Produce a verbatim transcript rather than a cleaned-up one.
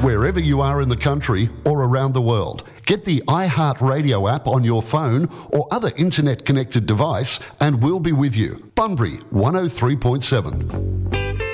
wherever you are in the country or around the world. Get the iHeartRadio app on your phone or other internet-connected device and we'll be with you. Bunbury one oh three point seven.